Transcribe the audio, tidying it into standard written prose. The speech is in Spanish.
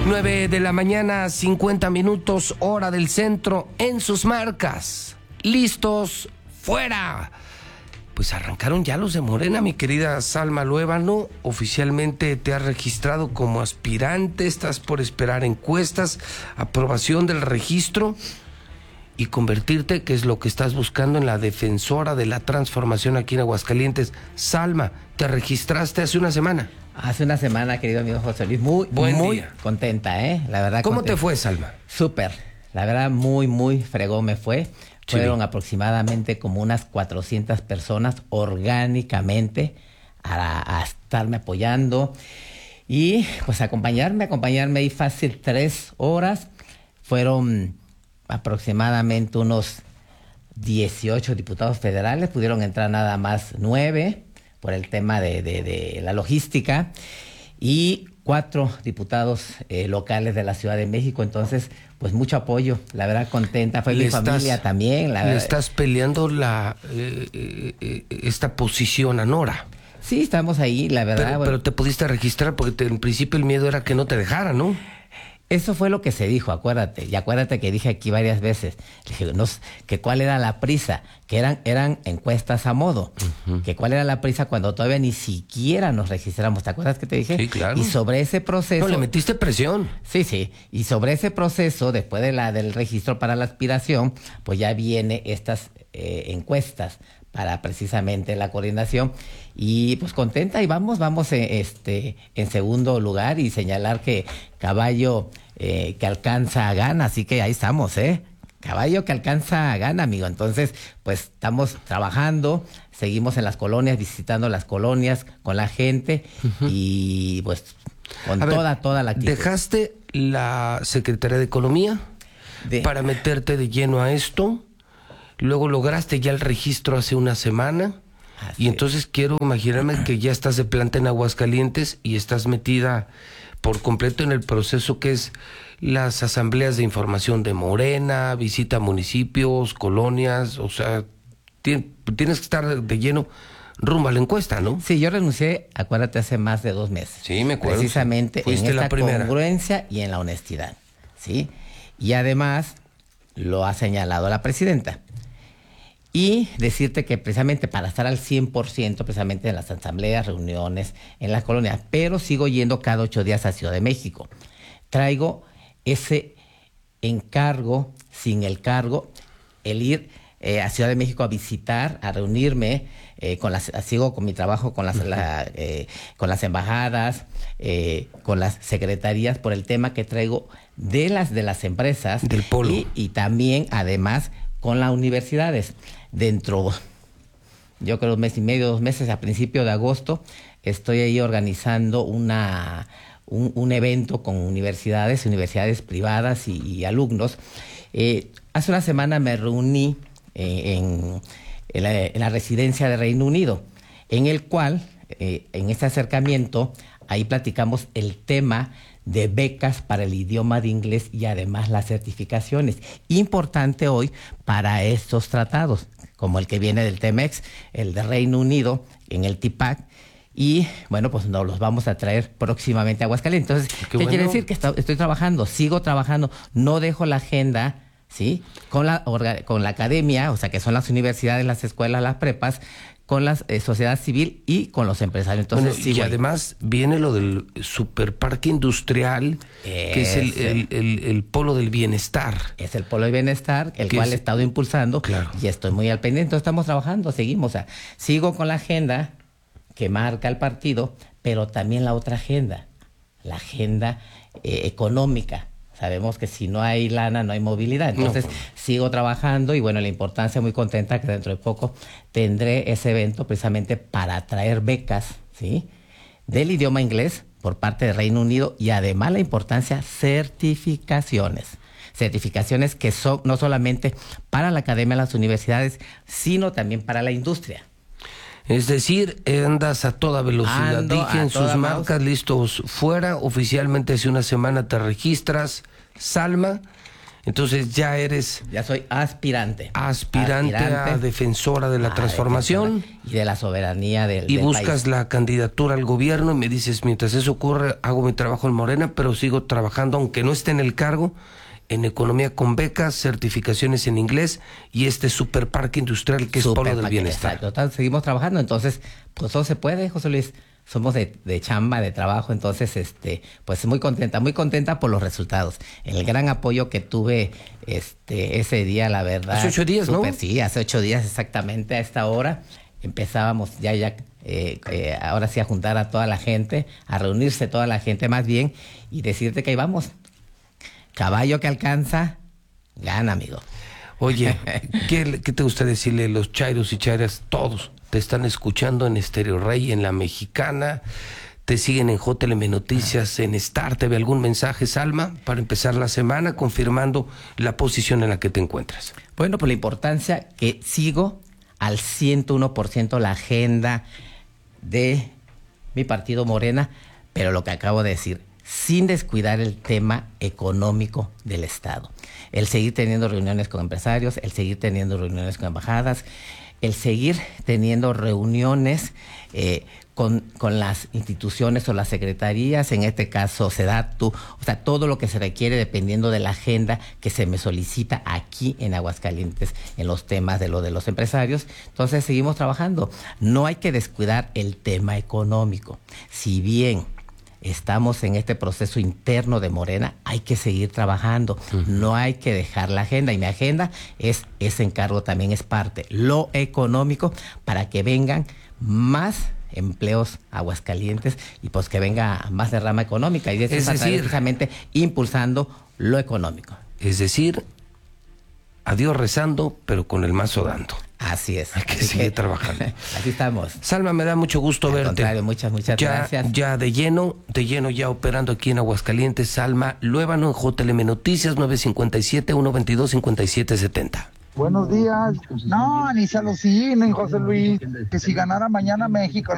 9 de la mañana, 50 minutos, hora del centro, en sus marcas. Listos, fuera. Pues arrancaron ya los de Morena, mi querida Salma Luébano. Oficialmente te has registrado como aspirante, estás por esperar encuestas, aprobación del registro y convertirte, que es lo que estás buscando, en la defensora de la transformación aquí en Aguascalientes. Salma, te registraste hace una semana. Hace una semana, querido amigo José Luis, muy contenta, la verdad. ¿Cómo contenta. te fue, Salma? Súper, la verdad muy fregón me fue. Fueron aproximadamente como unas 400 personas orgánicamente a estarme apoyando y pues acompañarme ahí fácil 3 horas. Fueron aproximadamente unos 18 diputados federales, pudieron entrar nada más 9 por el tema de la logística y 4 diputados locales de la Ciudad de México. Entonces, pues mucho apoyo, la verdad contenta, fue mi familia también. La verdad. Le estás peleando esta posición a Nora. Sí, estamos ahí, la verdad. Pero te pudiste registrar porque en principio el miedo era que no te dejaran, ¿no? Eso fue lo que se dijo, acuérdate. Y acuérdate que dije aquí varias veces. Dije, que cuál era la prisa, que eran encuestas a modo. Uh-huh. Que cuál era la prisa cuando todavía ni siquiera nos registramos. ¿Te acuerdas que te dije? Sí, claro. Y sobre ese proceso... No, le metiste presión. Sí. Y sobre ese proceso, después del registro para la aspiración, pues ya viene estas encuestas para precisamente la coordinación. Y pues contenta y vamos en segundo lugar y señalar que caballo que alcanza gana, así que ahí estamos, caballo que alcanza gana, amigo. Entonces pues estamos trabajando, seguimos en las colonias, visitando las colonias con la gente. Uh-huh. Y pues con toda la actitud. ¿Dejaste la Secretaría de Economía para meterte de lleno a esto? Luego lograste ya el registro hace una semana. Así y entonces quiero imaginarme que ya estás de planta en Aguascalientes y estás metida por completo en el proceso que es las asambleas de información de Morena, visita a municipios, colonias, o sea, tienes que estar de lleno rumbo a la encuesta, ¿no? Sí, yo renuncié, acuérdate, hace más de 2 meses. Sí, me acuerdo. Precisamente en esta congruencia y en la honestidad, ¿sí? Y además lo ha señalado la presidenta. Y decirte que precisamente para estar al 100%, precisamente en las asambleas, reuniones, en las colonias, pero sigo yendo cada 8 días a Ciudad de México. Traigo ese encargo, sin el cargo, el ir a Ciudad de México a visitar, a reunirme, sigo con mi trabajo con las embajadas, con las secretarías, por el tema que traigo de las empresas. Del polo. Y también, además, con las universidades. Dentro, yo creo 1 mes y medio, 2 meses, a principio de agosto, estoy ahí organizando un evento con universidades privadas y alumnos. Hace una semana me reuní en la residencia de Reino Unido, en el cual, en este acercamiento, ahí platicamos el tema de becas para el idioma de inglés y además las certificaciones. Importante hoy para estos tratados, como el que viene del TEMEX, el de Reino Unido, en el TIPAC, y bueno, pues nos los vamos a traer próximamente a Aguascalientes. Entonces, ¿qué quiere decir? Que estoy trabajando, sigo trabajando, no dejo la agenda, ¿sí? Con la academia, o sea, que son las universidades, las escuelas, las prepas, con la sociedad civil y con los empresarios. Entonces, y además viene lo del superparque industrial, que es el polo del bienestar. Es el polo del bienestar, el cual he estado impulsando. Claro. Y estoy muy al pendiente. Entonces estamos trabajando, seguimos. O sea, sigo con la agenda que marca el partido, pero también la otra agenda, la agenda económica. Sabemos que si no hay lana, no hay movilidad. Entonces, sigo trabajando y bueno, la importancia, muy contenta que dentro de poco tendré ese evento precisamente para atraer becas, ¿sí?, del idioma inglés por parte del Reino Unido y además la importancia certificaciones. Certificaciones que son no solamente para la academia de las universidades, sino también para la industria. Es decir, andas a toda velocidad. Dije en sus marcas, listos fuera. Oficialmente hace una semana te registras, Salma. Entonces ya eres... Ya soy aspirante a defensora de la transformación. Y de la soberanía del buscas país. La candidatura al gobierno y me dices, mientras eso ocurre, hago mi trabajo en Morena, pero sigo trabajando, aunque no esté en el cargo, en economía con becas, certificaciones en inglés y este superparque industrial que es polo del bienestar. Exacto, total, seguimos trabajando, entonces, pues todo se puede, José Luis. Somos de chamba, de trabajo, entonces, pues muy contenta por los resultados. El gran apoyo que tuve ese día, la verdad. Hace 8 días, ¿no? Sí, hace 8 días exactamente a esta hora. Empezábamos ahora sí a juntar a toda la gente, a reunirse toda la gente más bien, y decirte que ahí vamos. Caballo que alcanza, gana, amigo. Oye, ¿qué te gusta decirle? Los chairos y chairas, todos te están escuchando en Estéreo Rey, en La Mexicana, te siguen en JLM Noticias, en Star TV. ¿Algún mensaje, Salma, para empezar la semana confirmando la posición en la que te encuentras? Bueno, por la importancia que sigo al 101% la agenda de mi partido Morena, pero lo que acabo de decir, sin descuidar el tema económico del Estado. El seguir teniendo reuniones con empresarios, el seguir teniendo reuniones con embajadas, el seguir teniendo reuniones con las instituciones o las secretarías, en este caso SEDATU, o sea, todo lo que se requiere dependiendo de la agenda que se me solicita aquí en Aguascalientes en los temas de los empresarios. Entonces seguimos trabajando. No hay que descuidar el tema económico. Si bien estamos en este proceso interno de Morena, hay que seguir trabajando, no hay que dejar la agenda, y mi agenda es ese encargo, también es parte, lo económico, para que vengan más empleos a Aguascalientes y pues que venga más derrama económica, y de eso es precisamente impulsando lo económico. Es decir, a Dios rezando, pero con el mazo dando. Así es. Hay que seguir trabajando. Aquí estamos. Salma, me da mucho gusto verte. Al contrario, muchas gracias. Ya de lleno ya operando aquí en Aguascalientes. Salma Luébano en JLM Noticias, 957-122-5770. Buenos días. No, ni se alucinen, José Luis, que si ganara mañana México